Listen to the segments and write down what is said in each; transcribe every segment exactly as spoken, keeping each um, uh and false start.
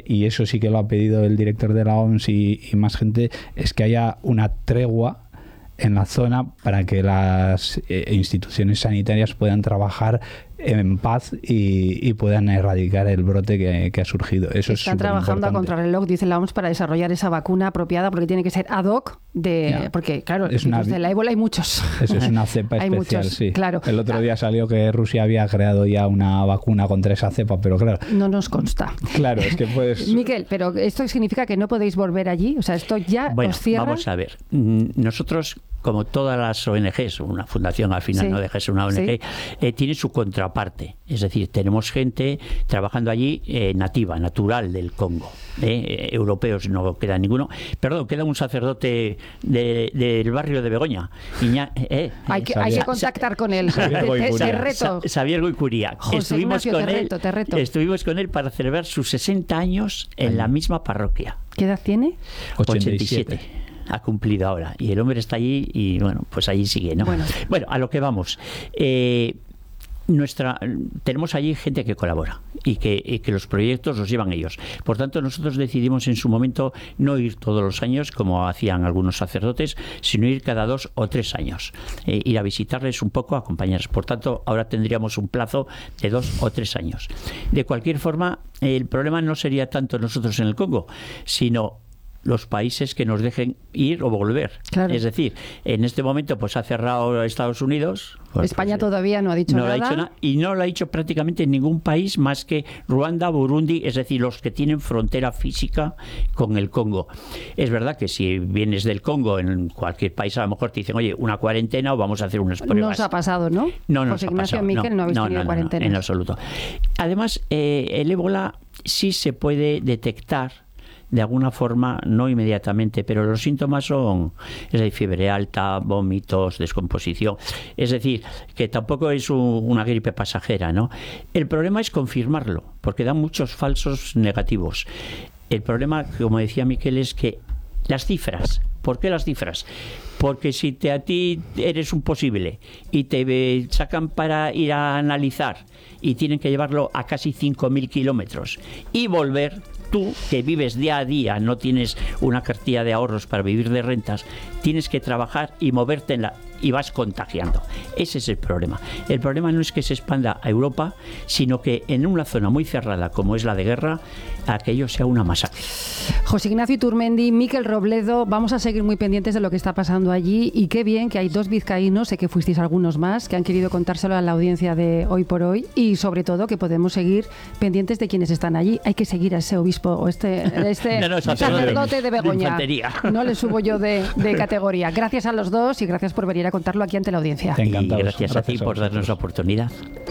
y eso sí que lo ha pedido el director de la O M S y, y más gente, es que haya una tregua en la zona para que las eh, instituciones sanitarias puedan trabajar en paz y, y puedan erradicar el brote que, que ha surgido. Eso Están es trabajando a contrarreloj, dice la O M S, para desarrollar esa vacuna apropiada, porque tiene que ser ad hoc, de, yeah. porque claro, es una, de la ébola hay muchos. Eso es una cepa hay especial, muchos, sí. Claro. El otro día salió que Rusia había creado ya una vacuna contra esa cepa, pero claro... No nos consta. Claro, es que puedes... Miquel, pero ¿esto significa que no podéis volver allí? O sea, ¿esto ya bueno, os cierra? Vamos a ver. Nosotros, como todas las O N Ges, una fundación al final sí. no deja de ser una O N Ge, sí. eh, tiene su contraparte. Es decir, tenemos gente trabajando allí eh, nativa, natural del Congo. Eh, europeos no queda ninguno. Perdón, queda un sacerdote de, de, del barrio de Begoña. Iña, eh, hay, que, hay que contactar con él. Te, te reto. Xavier Goicuría. José estuvimos Ignacio, con te él, reto, te reto. Estuvimos con él para celebrar sus sesenta años en Ay. la misma parroquia. ¿Qué edad tiene? ochenta y siete. Ha cumplido ahora. Y el hombre está allí y, bueno, pues allí sigue, ¿no? Bueno, bueno a lo que vamos. Eh, nuestra tenemos allí gente que colabora y que, y que los proyectos los llevan ellos. Por tanto, nosotros decidimos en su momento no ir todos los años, como hacían algunos sacerdotes, sino ir cada dos o tres años. Eh, ir a visitarles un poco, acompañarles. Por tanto, ahora tendríamos un plazo de dos o tres años. De cualquier forma, el problema no sería tanto nosotros en el Congo, sino los países que nos dejen ir o volver. Claro. Es decir, en este momento pues ha cerrado Estados Unidos. Pues, España pues, todavía no ha dicho no nada. Lo ha dicho na- y no lo ha dicho prácticamente en ningún país más que Ruanda, Burundi, es decir, los que tienen frontera física con el Congo. Es verdad que si vienes del Congo, en cualquier país a lo mejor te dicen, oye, una cuarentena o vamos a hacer unas pruebas. No os ha pasado, ¿no? No, no José nos Ignacio ha pasado. Miquel, no, no habéis no, tenido no, no, cuarentena. No, en absoluto. Además, eh, el ébola sí se puede detectar de alguna forma, no inmediatamente, pero los síntomas son, es decir, fiebre alta, vómitos, descomposición, es decir, que tampoco es un, una gripe pasajera, ¿no? El problema es confirmarlo, porque dan muchos falsos negativos. El problema, como decía Miquel, es que las cifras, ¿por qué las cifras? Porque si te, a ti eres un posible y te sacan para ir a analizar y tienen que llevarlo a casi cinco mil kilómetros y volver, tú que vives día a día, no tienes una cartilla de ahorros para vivir de rentas, tienes que trabajar y moverte en la, y vas contagiando. Ese es el problema. El problema no es que se expanda a Europa, sino que en una zona muy cerrada como es la de guerra, aquello sea una masacre. José Ignacio Iturmendi, Miquel Robledo, vamos a seguir muy pendientes de lo que está pasando allí y qué bien que hay dos vizcaínos, sé que fuisteis algunos más, que han querido contárselo a la audiencia de Hoy por Hoy y sobre todo que podemos seguir pendientes de quienes están allí. Hay que seguir a ese obispo o este, este no, no, sacerdote de Begoña. De no le subo yo de, de categoría. Gracias a los dos y gracias por venir a contarlo aquí ante la audiencia. Y gracias, gracias a ti por darnos la oportunidad.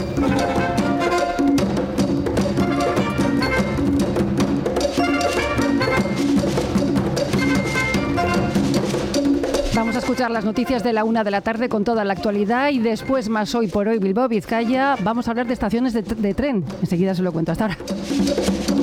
Vamos a escuchar las noticias de la una de la tarde con toda la actualidad y después más Hoy por Hoy Bilbao, Vizcaya. Vamos a hablar de estaciones de, de tren. Enseguida se lo cuento. Hasta ahora.